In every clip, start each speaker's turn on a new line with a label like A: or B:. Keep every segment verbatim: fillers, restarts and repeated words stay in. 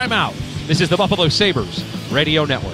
A: I'm out. This is the Buffalo Sabres Radio Network.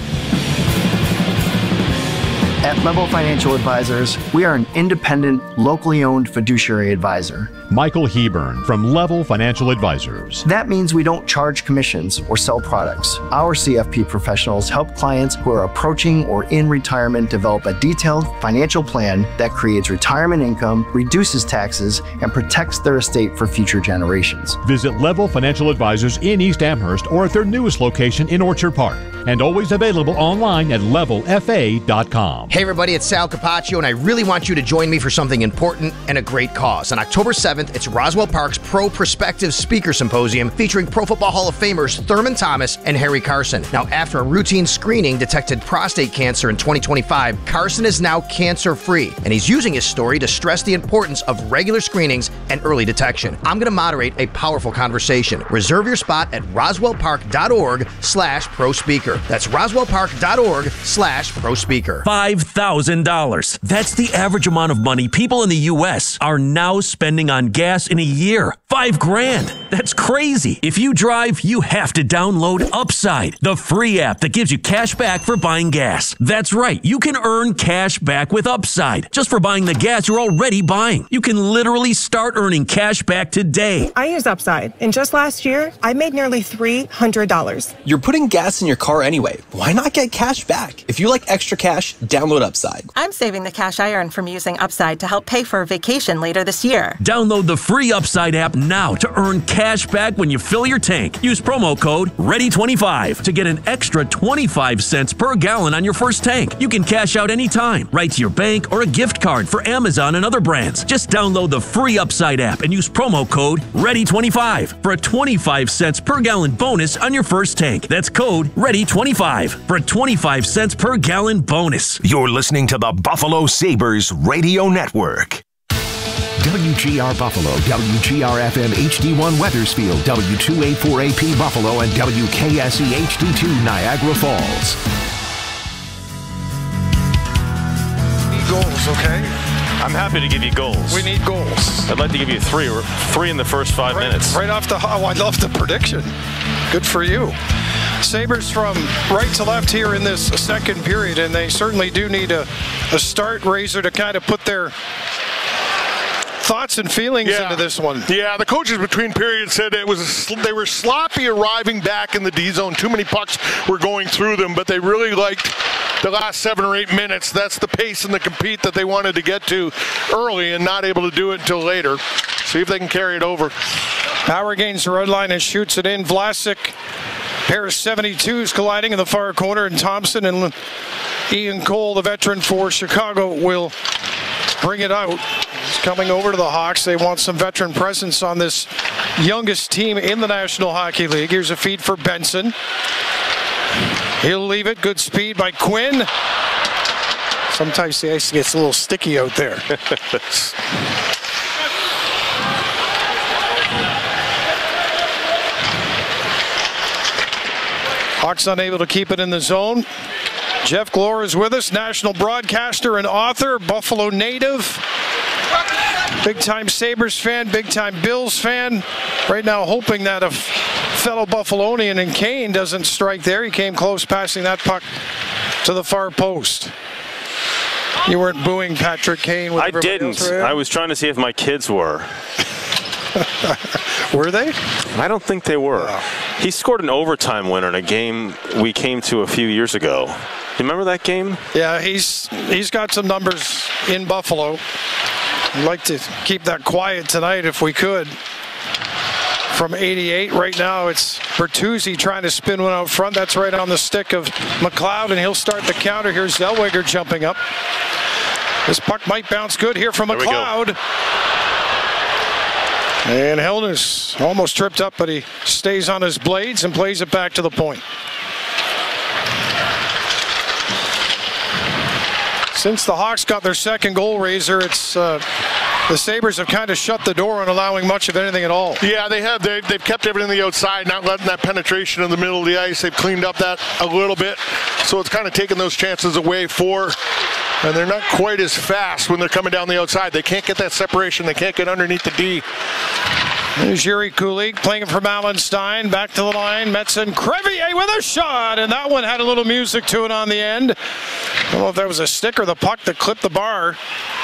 B: At Level Financial Advisors, we are an independent, locally owned fiduciary advisor.
C: Michael Hebern from Level Financial Advisors.
B: That means we don't charge commissions or sell products. Our C F P professionals help clients who are approaching or in retirement develop a detailed financial plan that creates retirement income, reduces taxes, and protects their estate for future generations.
C: Visit Level Financial Advisors in East Amherst or at their newest location in Orchard Park. And always available online at level f a dot com.
D: Hey everybody, it's Sal Capaccio, and I really want you to join me for something important and a great cause. On October seventh, it's Roswell Park's Pro Prospective Speaker Symposium featuring Pro Football Hall of Famers Thurman Thomas and Harry Carson. Now, after a routine screening detected prostate cancer in twenty twenty-five, Carson is now cancer-free, and he's using his story to stress the importance of regular screenings and early detection. I'm going to moderate a powerful conversation. Reserve your spot at roswellpark.org slash pro speaker. That's roswellpark.org slash pro speaker.
E: five thousand dollars. That's the average amount of money people in the U S are now spending on gas in a year. Five grand. That's crazy. If you drive, you have to download Upside, the free app that gives you cash back for buying gas. That's right. You can earn cash back with Upside just for buying the gas you're already buying. You can literally start earning cash back today.
F: I use Upside, and just last year, I made nearly three hundred dollars.
G: You're putting gas in your car anyway. Why not get cash back? If you like extra cash, download Upside.
H: I'm saving the cash I earn from using Upside to help pay for a vacation later this year.
E: Download the free Upside app now to earn cash back when you fill your tank. Use promo code ready twenty-five to get an extra twenty-five cents per gallon on your first tank. You can cash out anytime, right to your bank or a gift card for Amazon and other brands. Just download the free Upside app and use promo code ready twenty-five for a twenty-five cents per gallon bonus on your first tank. That's code ready twenty-five for a twenty-five cents per gallon bonus.
I: You're listening to the Buffalo Sabres Radio Network. W G R Buffalo, W G R F M H D one Wethersfield, W two eighty-four A P Buffalo, and W K S E H D two Niagara Falls.
J: Need goals, okay?
K: I'm happy to give you goals.
J: We need goals.
K: I'd like to give you three or three in the first five
J: right,
K: minutes.
J: Right off the, oh, I love the prediction. Good for you. Sabres from right to left here in this second period, and they certainly do need a, a start raiser to kind of put their thoughts and feelings
L: yeah.
J: into this one.
L: Yeah, the coaches between periods said it was they were sloppy arriving back in the D zone. Too many pucks were going through them, but they really liked the last seven or eight minutes. That's the pace and the compete that they wanted to get to early and not able to do it until later. See if they can carry it over.
J: Power gains the red line and shoots it in. Vlasic, pair of seventy-twos colliding in the far corner, and Thompson and Ian Cole, the veteran for Chicago, will bring it out. He's coming over to the Hawks. They want some veteran presence on this youngest team in the National Hockey League. Here's a feed for Benson. He'll leave it. Good speed by Quinn. Sometimes the ice gets a little sticky out there. Hawks unable to keep it in the zone. Jeff Glor is with us, national broadcaster and author, Buffalo native. Big-time Sabres fan, big-time Bills fan. Right now hoping that a fellow Buffalonian in Kane doesn't strike there. He came close passing that puck to the far post. You weren't booing Patrick Kane with
K: I didn't. I was trying to see if my kids were.
J: Were they?
K: I don't think they were.
J: No.
K: He scored an overtime winner in a game we came to a few years ago. You remember that game?
J: Yeah, he's he's got some numbers in Buffalo. I'd like to keep that quiet tonight if we could. From eighty-eight, right now it's Bertuzzi trying to spin one out front. That's right on the stick of McLeod, and he'll start the counter. Here's Zellweger jumping up. This puck might bounce good here from McLeod. And Helnes almost tripped up, but he stays on his blades and plays it back to the point. Since the Hawks got their second goal raiser, it's uh, the Sabres have kind of shut the door on allowing much of anything at all.
L: Yeah, they have. They, they've kept everything on the outside, not letting that penetration in the middle of the ice. They've cleaned up that a little bit. So it's kind of taken those chances away for, and they're not quite as fast when they're coming down the outside. They can't get that separation. They can't get underneath the D.
J: There's Yuri Kulik playing it from Allenstein. Back to the line. Metzen Crevier with a shot. And that one had a little music to it on the end. I don't know if that was a stick or the puck that clipped the bar.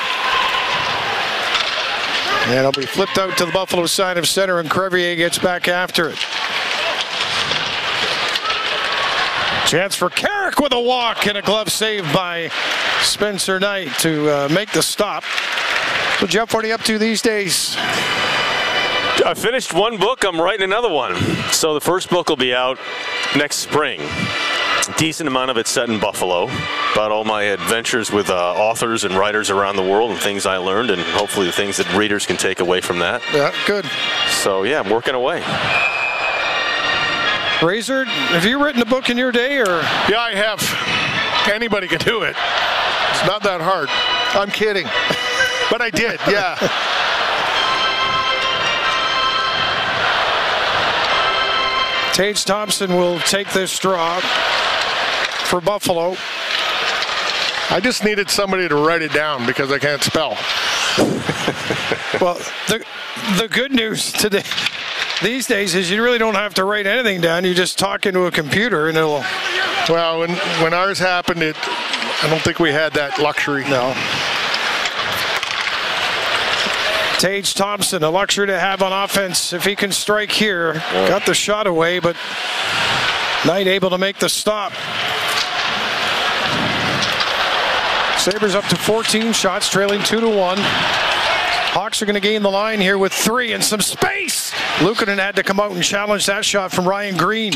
J: And it'll be flipped out to the Buffalo side of center, and Crevier gets back after it. Chance for Carrick with a walk and a glove save by Spencer Knight to uh, make the stop. So, Jeff, what are you up to these days?
K: I finished one book. I'm writing another one. So the first book will be out next spring. A decent amount of it set in Buffalo, about all my adventures with uh, authors and writers around the world and things I learned, and hopefully the things that readers can take away from that.
J: Yeah, good.
K: So, yeah, I'm working away.
J: Razor, have you written a book in your day? Or
L: Yeah, I have. Anybody can do it. It's not that hard. I'm kidding. But I did, yeah.
J: Tage Thompson will take this draw for Buffalo.
L: I just needed somebody to write it down because I can't spell.
J: Well, the the good news today, these days, is you really don't have to write anything down. You just talk into a computer and it'll.
L: Well, when when ours happened, it I don't think we had that luxury.
J: No. Tage Thompson, a luxury to have on offense if he can strike here. Yeah. Got the shot away, but Knight able to make the stop. Sabres up to fourteen shots, trailing two to one. Hawks are going to gain the line here with three and some space. Luukkonen had to come out and challenge that shot from Ryan Green.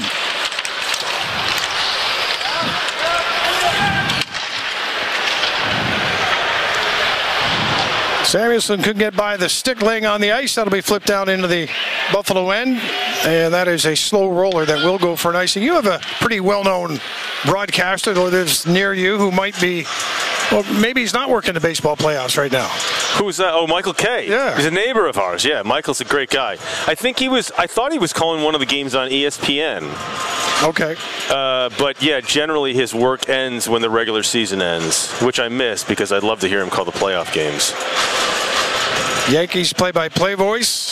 J: Samuelson couldn't get by the stick laying on the ice. That'll be flipped down into the Buffalo end. And that is a slow roller that will go for an icing. You have a pretty well-known broadcaster who lives near you who might be, well, maybe he's not working the baseball playoffs right now.
K: Who's that? Oh, Michael Kay.
J: Yeah.
K: He's a neighbor of ours. Yeah, Michael's a great guy. I think he was, I thought he was calling one of the games on E S P N.
J: Okay.
K: Uh, but, yeah, generally his work ends when the regular season ends, which I miss because I'd love to hear him call the playoff games.
J: Yankees play-by-play voice.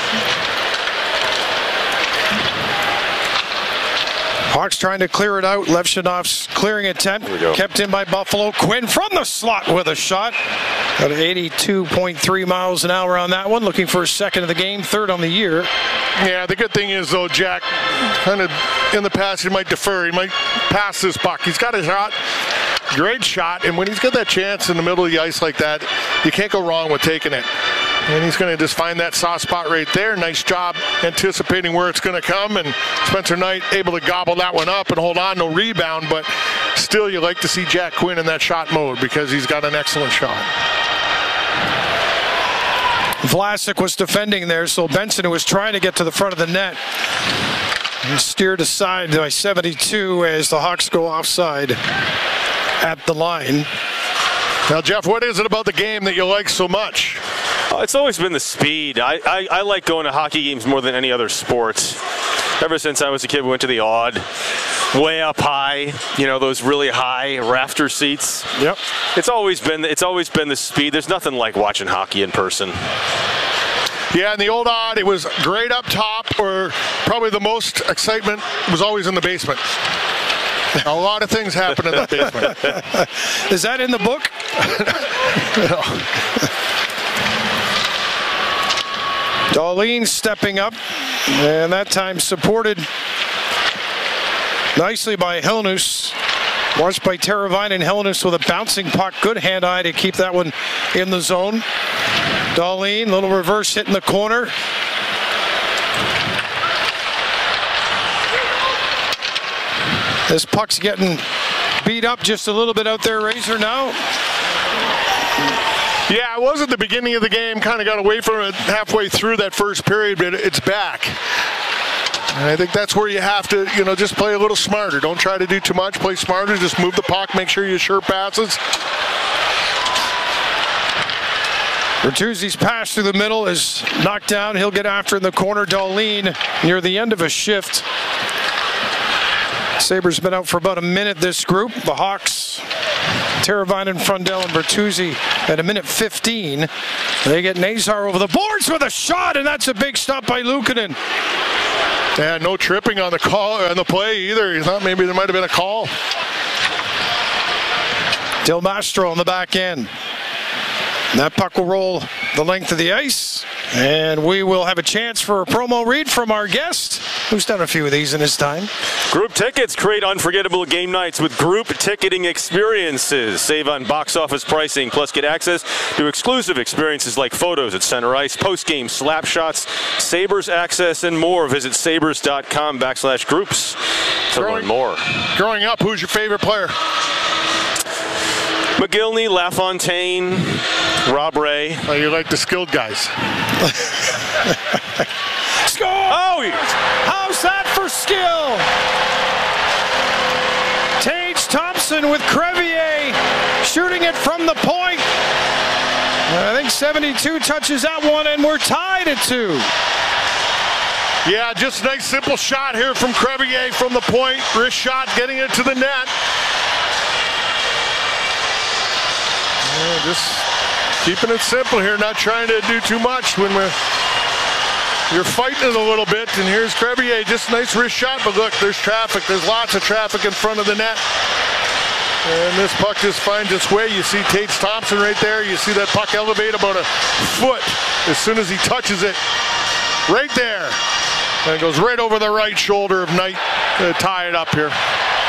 J: Hawks trying to clear it out. Levshinov's clearing attempt. Kept in by Buffalo. Quinn from the slot with a shot. Got eighty-two point three miles an hour on that one. Looking for a second of the game, third on the year.
L: Yeah, the good thing is, though, Jack, kind of in the past, he might defer. He might pass this puck. He's got a shot. Great shot. And when he's got that chance in the middle of the ice like that, you can't go wrong with taking it. And he's going to just find that soft spot right there. Nice job anticipating where it's going to come. And Spencer Knight able to gobble that one up and hold on, no rebound. But still, you like to see Jack Quinn in that shot mode because he's got an excellent shot.
J: Vlasic was defending there, so Benson, who was trying to get to the front of the net, and steered aside by seventy-two as the Hawks go offside at the line.
L: Now, Jeff, what is it about the game that you like so much?
K: Uh, it's always been the speed. I, I, I like going to hockey games more than any other sport. Ever since I was a kid, we went to the Odd, way up high. You know, those really high rafter seats.
J: Yep.
K: It's always been it's always been the speed. There's nothing like watching hockey in person.
L: Yeah, in the old Odd, it was great up top, or probably the most excitement was always in the basement. A lot of things happen in the basement.
J: Is that in the book?
L: No.
J: Dahlin stepping up, and that time supported nicely by Helenius. Watched by Teravainen. Helenius with a bouncing puck. Good hand-eye to keep that one in the zone. Dahlin, little reverse hit in the corner. This puck's getting beat up just a little bit out there, Razor, now.
L: Yeah, it was at the beginning of the game. Kind of got away from it halfway through that first period, but it's back. And I think that's where you have to, you know, just play a little smarter. Don't try to do too much. Play smarter. Just move the puck. Make sure your sure passes.
J: Bertuzzi's pass through the middle is knocked down. He'll get after in the corner. Dahlin near the end of a shift. Sabres been out for about a minute, this group. The Hawks Teravainen, Frundell, and Bertuzzi at a minute fifteen. They get Nazar over the boards with a shot, and that's a big stop by Luukkonen.
L: Yeah, no tripping on the call on the play either. He thought maybe there might have been a call.
J: Del Mastro on the back end. That puck will roll the length of the ice, and we will have a chance for a promo read from our guest, who's done a few of these in his time.
K: Group tickets create unforgettable game nights with group ticketing experiences. Save on box office pricing, plus get access to exclusive experiences like photos at center ice, post-game slap shots, Sabres access, and more. Visit sabres.com backslash groups to
L: growing,
K: learn more.
L: Growing up, who's your favorite player?
K: McGillney, LaFontaine, Rob Ray.
L: Oh, you like the skilled guys.
J: Score!
K: Oh,
J: how's that for skill? Tage Thompson with Crevier shooting it from the point. I think seventy-two touches that one, and we're tied at two.
L: Yeah, just a nice simple shot here from Crevier from the point. Wrist shot, getting it to the net. Yeah, just keeping it simple here, not trying to do too much when we're you're fighting it a little bit. And here's Crevier, just a nice wrist shot, but look, there's traffic. There's lots of traffic in front of the net. And this puck just finds its way. You see Tage Thompson right there. You see that puck elevate about a foot as soon as he touches it. Right there. And it goes right over the right shoulder of Knight to tie it up here.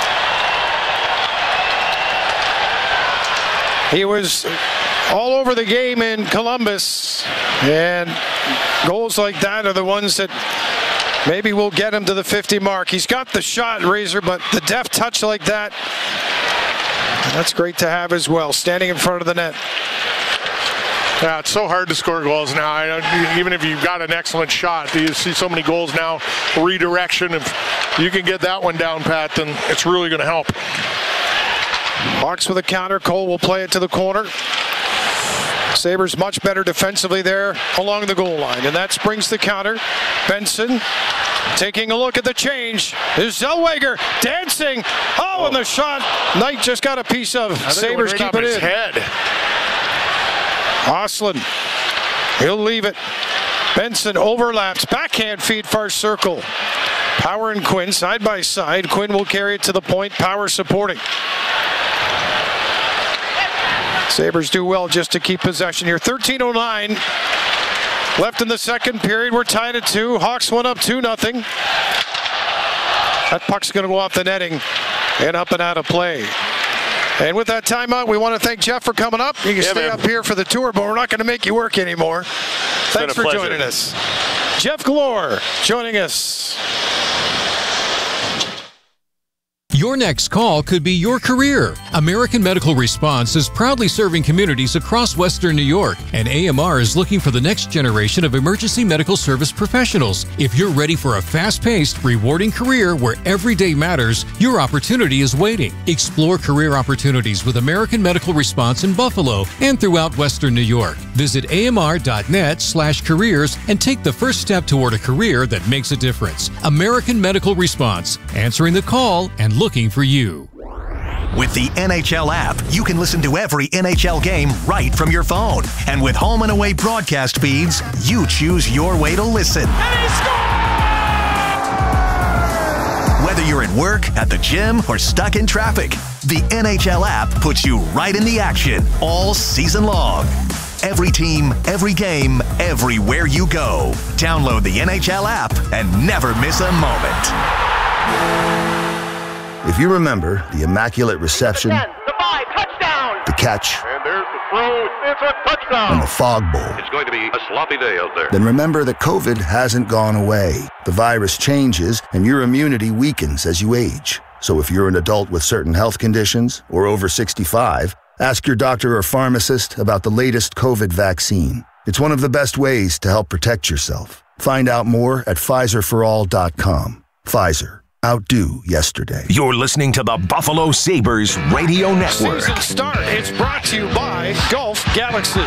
J: He was all over the game in Columbus, and goals like that are the ones that maybe will get him to the fifty mark. He's got the shot, Razor, but the deft touch like that, that's great to have as well, standing in front of the net.
L: Yeah, it's so hard to score goals now. I don't, even if you've got an excellent shot, you see so many goals now, redirection. If you can get that one down, Pat, then it's really going to help.
J: Hawks with a counter. Cole will play it to the corner. Sabres much better defensively there along the goal line, and that brings the counter. Benson taking a look at the change. There's Zellweger dancing. Oh, and the shot Knight just got a piece of. Sabres keep it in.
L: Head.
J: Ostlund, he'll leave it. Benson overlaps, backhand feed far circle. Power and Quinn side by side. Quinn will carry it to the point. Power supporting. Sabres do well just to keep possession here. thirteen oh nine left in the second period. We're tied at two. Hawks went up two nothing. That puck's going to go off the netting and up and out of play. And with that timeout, we want to thank Jeff for coming up. You can
K: yeah,
J: stay
K: man.
J: up here for the tour, but we're not going to make you work anymore.
K: It's
J: Thanks for
K: pleasure.
J: joining us. Jeff Glor joining us.
M: Your next call could be your career. American Medical Response is proudly serving communities across Western New York, and A M R is looking for the next generation of emergency medical service professionals. If you're ready for a fast-paced, rewarding career where every day matters, your opportunity is waiting. Explore career opportunities with American Medical Response in Buffalo and throughout Western New York. Visit amr.net slash careers and take the first step toward a career that makes a difference. American Medical Response, answering the call and looking for you.
I: With the N H L app, you can listen to every N H L game right from your phone. And with home and away broadcast feeds, you choose your way to listen.
N: And he scores!
I: Whether you're at work, at the gym, or stuck in traffic, the N H L app puts you right in the action all season long. Every team, every game, everywhere you go. Download the N H L app and never miss a moment.
O: If you remember the immaculate reception,
N: the five, touchdown!
O: the catch,
N: And there's the throw. It's a touchdown.
O: and the fog bowl,
N: It's going to be a sloppy day out there.
O: then remember that COVID hasn't gone away. The virus changes and your immunity weakens as you age. So if you're an adult with certain health conditions or over sixty-five, ask your doctor or pharmacist about the latest COVID vaccine. It's one of the best ways to help protect yourself. Find out more at Pfizer for all dot com. Pfizer. Outdo yesterday.
I: You're listening to the Buffalo Sabres Radio Network.
J: Season start. It's brought to you by Gulf Galaxy.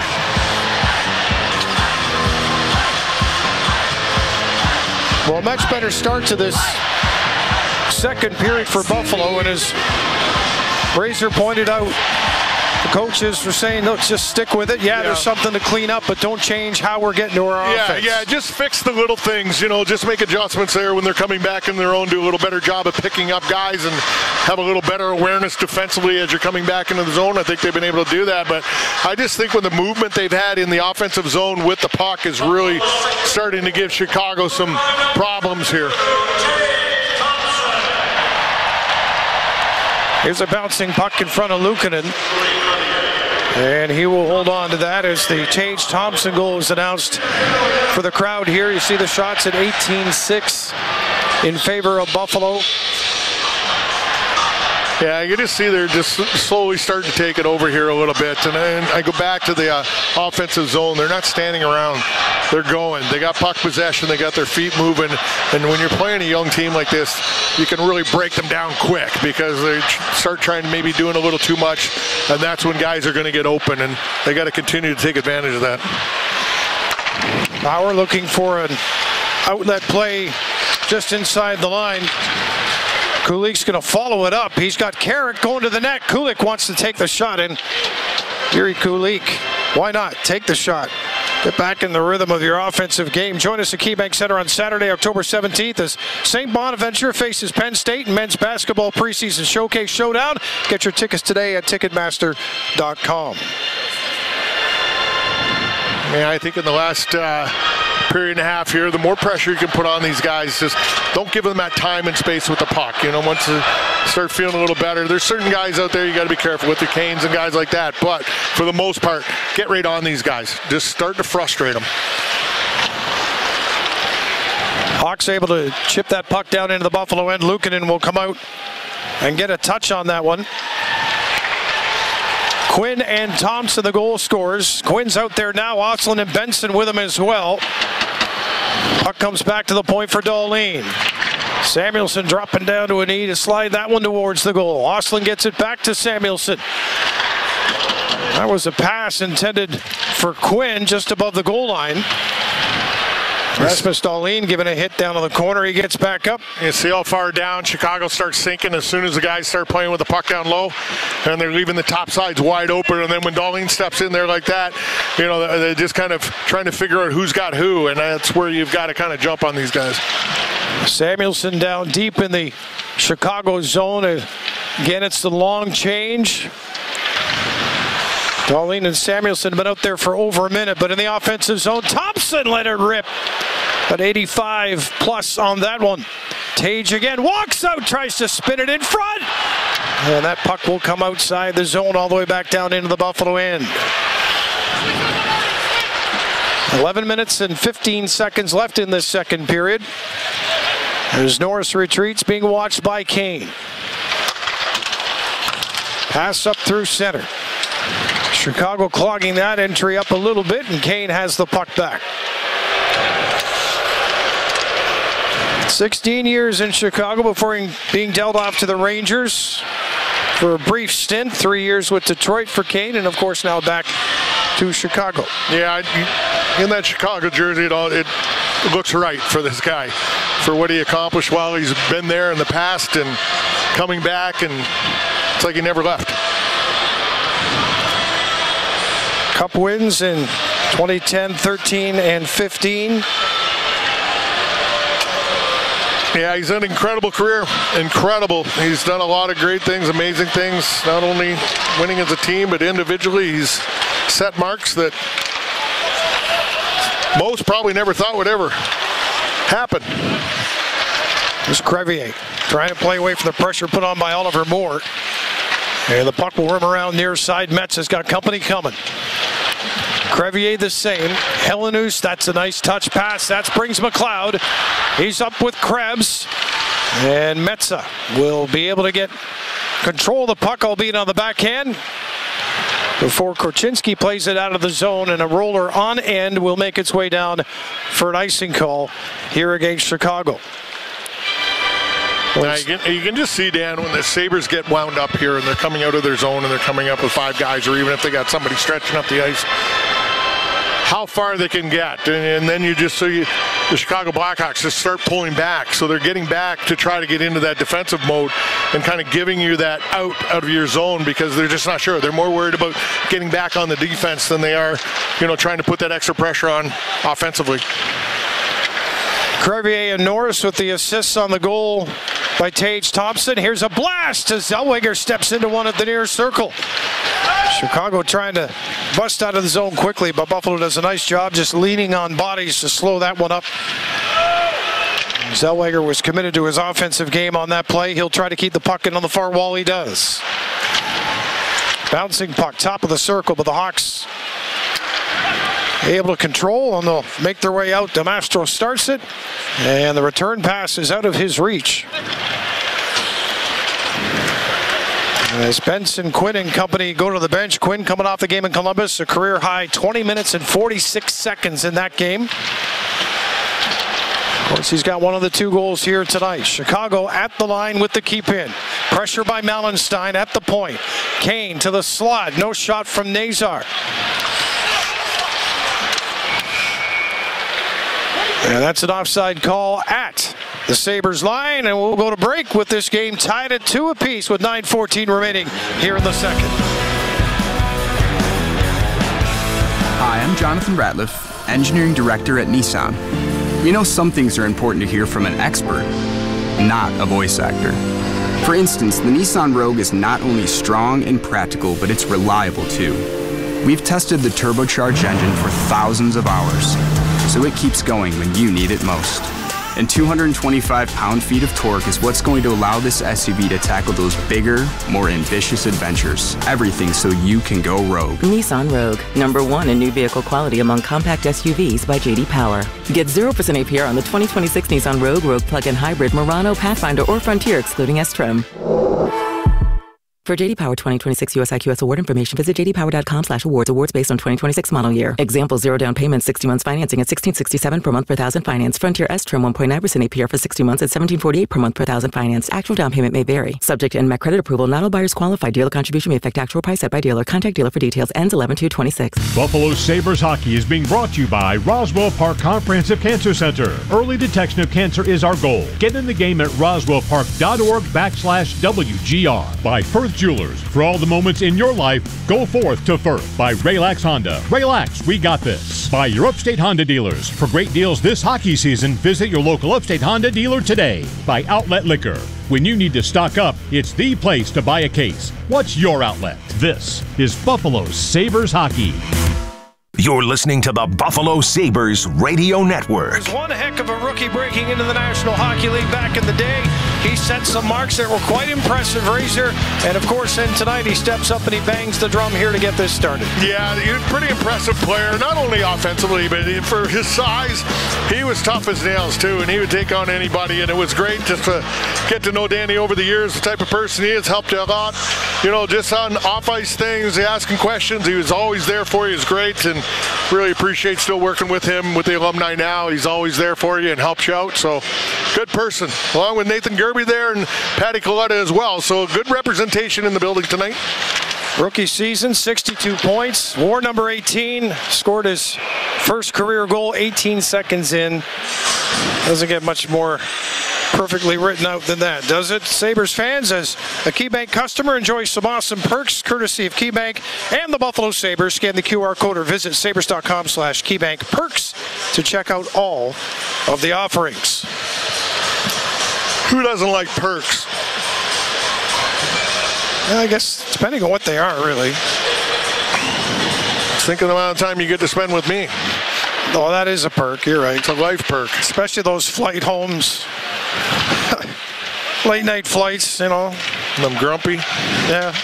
J: Well, a much better start to this second period for Buffalo, and as Razor pointed out, The coaches were saying, no, just stick with it. Yeah, yeah, there's something to clean up, but don't change how we're getting to our
L: yeah,
J: offense.
L: Yeah, yeah, just fix the little things, you know, just make adjustments there when they're coming back in their own, do a little better job of picking up guys and have a little better awareness defensively as you're coming back into the zone. I think they've been able to do that, but I just think when the movement they've had in the offensive zone with the puck is really starting to give Chicago some problems here.
J: Here's a bouncing puck in front of Luukkonen. And he will hold on to that as the Tage Thompson goal is announced for the crowd here. You see the shots at eighteen six in favor of Buffalo.
L: Yeah, you just see they're just slowly starting to take it over here a little bit. And then I go back to the uh, offensive zone. They're not standing around. They're going. They got puck possession. They got their feet moving. And when you're playing a young team like this, you can really break them down quick because they start trying to maybe doing a little too much. And that's when guys are going to get open. And they got to continue to take advantage of that.
J: Bauer looking for an outlet play just inside the line. Kulik's going to follow it up. He's got Carrick going to the net. Kulik wants to take the shot, and Jiri Kulik, why not? Take the shot. Get back in the rhythm of your offensive game. Join us at KeyBank Center on Saturday, October seventeenth as Saint Bonaventure faces Penn State in men's basketball preseason showcase showdown. Get your tickets today at Ticketmaster dot com.
L: Yeah, I think in the last uh, period and a half here, the more pressure you can put on these guys, just don't give them that time and space with the puck. You know, once they start feeling a little better, there's certain guys out there you got to be careful with, the Canes and guys like that. But for the most part, get right on these guys. Just start to frustrate them.
J: Hawks able to chip that puck down into the Buffalo end. Luukkonen will come out and get a touch on that one. Quinn and Thompson, the goal scorers. Quinn's out there now. Ostlund and Benson with him as well. Puck comes back to the point for Dahlin. Samuelsson dropping down to a knee to slide that one towards the goal. Ostlund gets it back to Samuelsson. That was a pass intended for Quinn just above the goal line. Rasmus Dahlin giving a hit down on the corner. He gets back up.
L: You see how far down Chicago starts sinking as soon as the guys start playing with the puck down low, and they're leaving the top sides wide open. And then when Dahlin steps in there like that, you know, they're just kind of trying to figure out who's got who, and that's where you've got to kind of jump on these guys.
J: Samuelsson down deep in the Chicago zone. Again, it's the long change. Dahlin and Samuelsson have been out there for over a minute, but in the offensive zone, Thompson let it rip. At eighty-five plus on that one. Tage again walks out, tries to spin it in front. And that puck will come outside the zone all the way back down into the Buffalo end. eleven minutes and fifteen seconds left in this second period. As Norris retreats, being watched by Kane. Pass up through center. Chicago clogging that entry up a little bit, and Kane has the puck back. sixteen years in Chicago before being dealt off to the Rangers for a brief stint. Three years with Detroit for Kane, and of course now back to Chicago.
L: Yeah, in that Chicago jersey, it, all, it looks right for this guy, for what he accomplished while he's been there in the past and coming back, and it's like he never left.
J: Cup wins in twenty ten, thirteen, and fifteen.
L: Yeah, he's had an incredible career. Incredible. He's done a lot of great things, amazing things, not only winning as a team, but individually. He's set marks that most probably never thought would ever happen.
J: There's Crevier trying to play away from the pressure put on by Oliver Moore. And the puck will rim around near side. Metz has got company coming. Crevier the same. Helenius, that's a nice touch pass. That brings McLeod. He's up with Krebs. And Metza will be able to get control of the puck, albeit on the backhand, before Korchinski plays it out of the zone, and a roller on end will make its way down for an icing call here against Chicago.
L: Now you, can, you can just see, Dan, when the Sabres get wound up here and they're coming out of their zone and they're coming up with five guys, or even if they got somebody stretching up the ice, how far they can get. And, and then you just, so you, the Chicago Blackhawks just start pulling back. So they're getting back to try to get into that defensive mode and kind of giving you that out out of your zone because they're just not sure. They're more worried about getting back on the defense than they are, you know, trying to put that extra pressure on offensively.
J: Crevier and Norris with the assists on the goal by Tage Thompson. Here's a blast as Zellweger steps into one at the near circle. Chicago trying to bust out of the zone quickly, but Buffalo does a nice job just leaning on bodies to slow that one up. Zellweger was committed to his offensive game on that play. He'll try to keep the puck in on the far wall. He does. Bouncing puck, top of the circle, but the Hawks able to control, and they'll make their way out. DeMastro starts it, and the return pass is out of his reach. As Benson, Quinn, and company go to the bench. Quinn coming off the game in Columbus, a career high twenty minutes and forty-six seconds in that game. Of course, he's got one of the two goals here tonight. Chicago at the line with the keep in. Pressure by Mallenstein at the point. Kane to the slot. No shot from Nazar. And that's an offside call at the Sabres line, and we'll go to break with this game tied at two apiece with nine fourteen remaining here in the second.
P: Hi, I'm Jonathan Ratliff, Engineering Director at Nissan. We know some things are important to hear from an expert, not a voice actor. For instance, the Nissan Rogue is not only strong and practical, but it's reliable too. We've tested the turbocharged engine for thousands of hours, so it keeps going when you need it most. And two hundred twenty-five pound-feet of torque is what's going to allow this S U V to tackle those bigger, more ambitious adventures. Everything so you can go rogue.
Q: Nissan Rogue, number one in new vehicle quality among compact S U Vs by J D Power. Get zero percent A P R on the twenty twenty-six Nissan Rogue, Rogue Plug-in Hybrid, Murano, Pathfinder, or Frontier, excluding S-Trim. For J D Power twenty twenty-six U S I Q S award information, visit j d power dot com slash awards. Awards based on twenty twenty-six model year. Example, zero down payment, sixty months financing at sixteen sixty-seven per month per thousand finance. Frontier S-Trim one point nine percent A P R for sixty months at seventeen forty-eight per month per thousand finance. Actual down payment may vary. Subject to N M A C credit approval. Not all buyers qualify. Dealer contribution may affect actual price set by dealer. Contact dealer for details. Ends eleven two twenty-six.
C: Buffalo Sabres hockey is being brought to you by Roswell Park Comprehensive Cancer Center. Early detection of cancer is our goal. Get in the game at roswellpark.org backslash WGR. By Firth Jewelers. For all the moments in your life, go forth to Firth. By Relax Honda. Relax, we got this. By your Upstate Honda dealers. For great deals this hockey season, visit your local Upstate Honda dealer today. By Outlet Liquor. When you need to stock up, it's the place to buy a case. What's your outlet? This is Buffalo Sabres hockey.
I: You're listening to the Buffalo Sabres Radio Network.
J: One heck of a rookie breaking into the National Hockey League back in the day. He set some marks that were quite impressive, Razor. And of course, then tonight he steps up and he bangs the drum here to get this started.
L: Yeah, he's a pretty impressive player, not only offensively, but for his size, he was tough as nails too, and he would take on anybody, and it was great just to get to know Danny over the years, the type of person he is, helped you a lot. You know, just on off-ice things, asking questions, he was always there for you. He was great, and really appreciate still working with him with the alumni now. He's always there for you and helps you out, so good person. Along with Nathan Gerby there and Patty Coletta as well, so good representation in the building tonight.
J: Rookie season, sixty-two points. War number eighteen, scored his first career goal eighteen seconds in. Doesn't get much more perfectly written out than that, does it? Sabres fans, as a KeyBank customer, enjoy some awesome perks courtesy of KeyBank and the Buffalo Sabres. Scan the Q R code or visit sabres.com slash KeyBank perks to check out all of the offerings.
L: Who doesn't like perks?
J: I guess depending on what they are, really.
L: Think of the amount of time you get to spend with me.
J: Oh, that is a perk. You're right.
L: It's a life perk.
J: Especially those flight homes. Late night flights, you know.
L: I'm grumpy.
J: Yeah.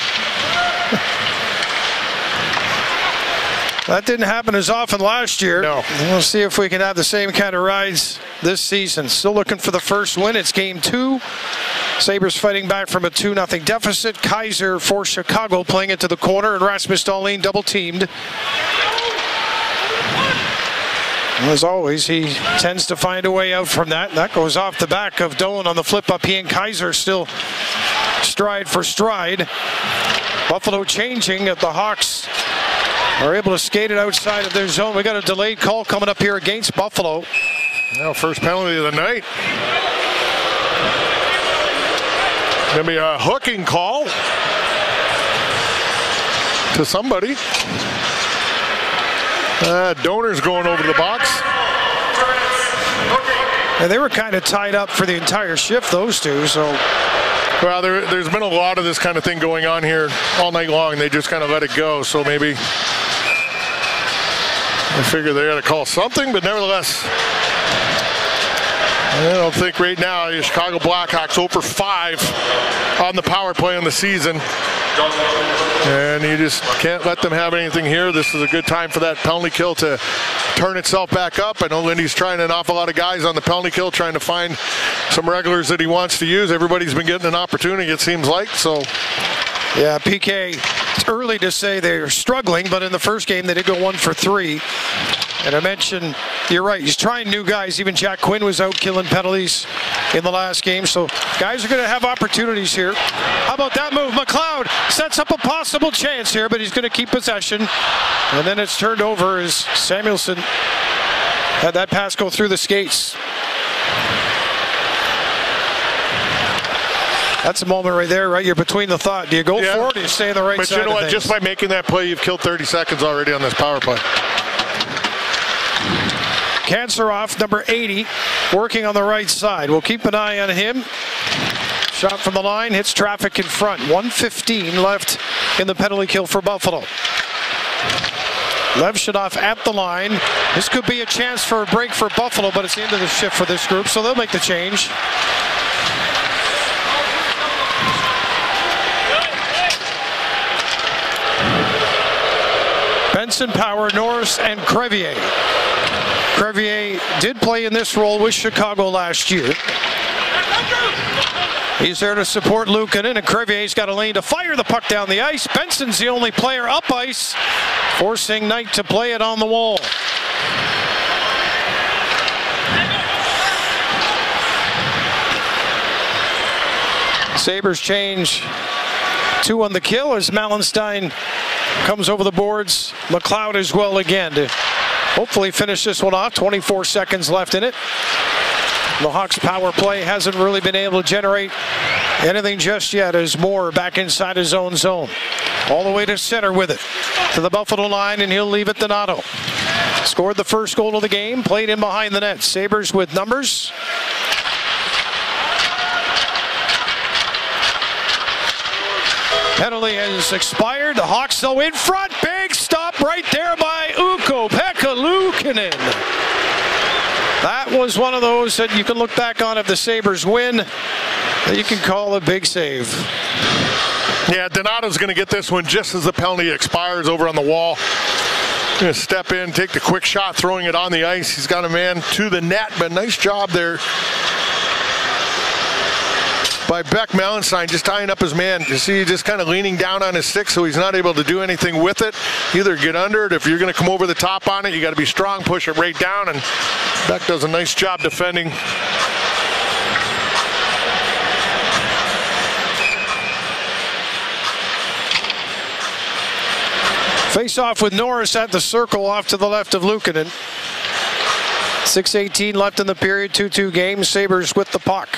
J: That didn't happen as often last year.
L: No.
J: We'll see if we can have the same kind of rides this season. Still looking for the first win. It's game two. Sabres fighting back from a two nothing deficit. Kaiser for Chicago playing it to the corner, and Rasmus Dahlin double teamed. As always, he tends to find a way out from that. That goes off the back of Doan on the flip up. He and Kaiser still stride for stride. Buffalo changing at the Hawks are able to skate it outside of their zone. We got a delayed call coming up here against Buffalo.
L: Now, first penalty of the night. Going to be a hooking call to somebody. Uh, Donor's going over to the box.
J: And they were kind of tied up for the entire shift, those two, so.
L: Well, there, there's been a lot of this kind of thing going on here all night long. They just kind of let it go, so maybe I figure they got to call something, but nevertheless, I don't think right now the Chicago Blackhawks zero for five on the power play in the season. And you just can't let them have anything here. This is a good time for that penalty kill to turn itself back up. I know Lindy's trying an awful lot of guys on the penalty kill, trying to find some regulars that he wants to use. Everybody's been getting an opportunity, it seems like. So,
J: yeah, P K, it's early to say they're struggling, but in the first game they did go one for three. And I mentioned, you're right, he's trying new guys. Even Jack Quinn was out killing penalties in the last game. So guys are going to have opportunities here. How about that move? McLeod sets up a possible chance here, but he's going to keep possession. And then it's turned over as Samuelson had that pass go through the skates. That's a moment right there, right? You're between the thought. Do you go yeah. for it or do you stay on the right
L: but
J: side?
L: But you know what?
J: Things?
L: Just by making that play, you've killed thirty seconds already on this power play.
J: Kanserov, number eighty, working on the right side. We'll keep an eye on him. Shot from the line, hits traffic in front. one fifteen left in the penalty kill for Buffalo. Levshunov at the line. This could be a chance for a break for Buffalo, but it's the end of the shift for this group, so they'll make the change. Benson, Power, Norris, and Crevier. Crevier did play in this role with Chicago last year. He's there to support Luukkonen, and Crevier's got a lane to fire the puck down the ice. Benson's the only player up ice, forcing Knight to play it on the wall. Sabres change two on the kill as Malenstein comes over the boards. McLeod as well again to hopefully finish this one off. twenty-four seconds left in it. The Hawks power play hasn't really been able to generate anything just yet as Moore back inside his own zone. All the way to center with it. To the Buffalo line, and he'll leave it Donato. Scored the first goal of the game, played in behind the net. Sabres with numbers. Penalty has expired. The Hawks though in front. Big stop right there by Ukko-Pekka Luukkonen. That was one of those that you can look back on if the Sabres win, that you can call a big save.
L: Yeah, Donato's going to get this one just as the penalty expires over on the wall. Going to step in, take the quick shot, throwing it on the ice. He's got a man to the net, but nice job there by Beck Malenstein, just tying up his man. You see, just kind of leaning down on his stick, so he's not able to do anything with it. Either get under it. If you're going to come over the top on it, you got to be strong, push it right down, and Beck does a nice job defending.
J: Face off with Norris at the circle off to the left of Luukkonen. six eighteen left in the period, two two game. Sabres with the puck.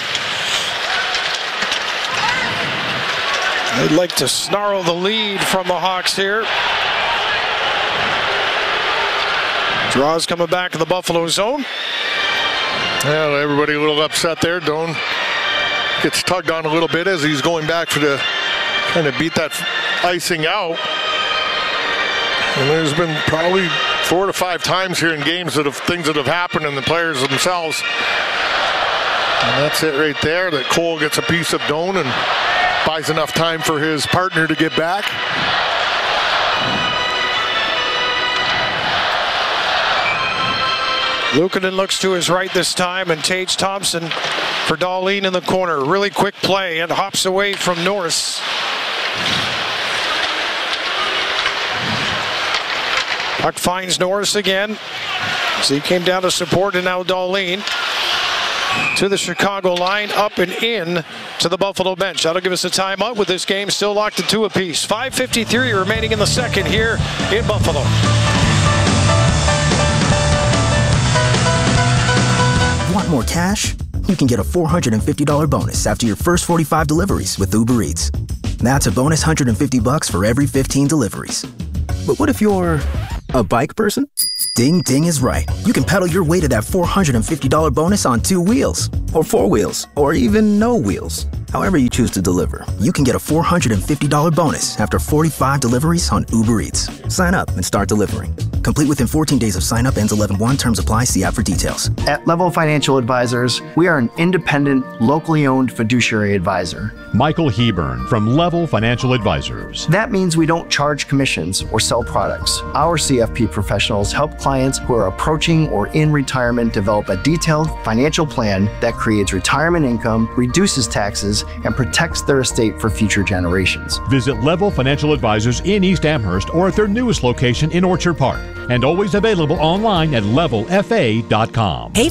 J: They'd like to snarl the lead from the Hawks here. Draws coming back in the Buffalo zone.
L: Well, everybody a little upset there. Doan gets tugged on a little bit as he's going back for the kind of beat that icing out. And there's been probably four to five times here in games that have things that have happened in the players themselves. And that's it right there, that Cole gets a piece of Doan and buys enough time for his partner to get back.
J: Luukkonen looks to his right this time, and Tage Thompson for Dahlin in the corner. Really quick play and hops away from Norris. Puck finds Norris again. So he came down to support, and now Dahlin to the Chicago line, up and in to the Buffalo bench. That'll give us a timeout with this game still locked at two apiece. five fifty-three remaining in the second here in Buffalo.
R: Want more cash? You can get a four hundred fifty dollars bonus after your first forty-five deliveries with Uber Eats. That's a bonus one hundred fifty bucks for every fifteen deliveries. But what if you're a bike person? Ding Ding is right. You can pedal your way to that four hundred fifty dollars bonus on two wheels, or four wheels, or even no wheels. However you choose to deliver, you can get a four hundred fifty dollars bonus after forty-five deliveries on Uber Eats. Sign up and start delivering. Complete within fourteen days of sign up. Ends eleven one. Terms apply. See app for details.
B: At Level Financial Advisors, we are an independent, locally owned fiduciary advisor.
C: Michael Hebern from Level Financial Advisors.
B: That means we don't charge commissions or sell products. Our C F P professionals help clients who are approaching or in retirement develop a detailed financial plan that creates retirement income, reduces taxes, and protects their estate for future generations.
C: Visit Level Financial Advisors in East Amherst or at their newest location in Orchard Park. And always available online at level f a dot com.
Q: Hey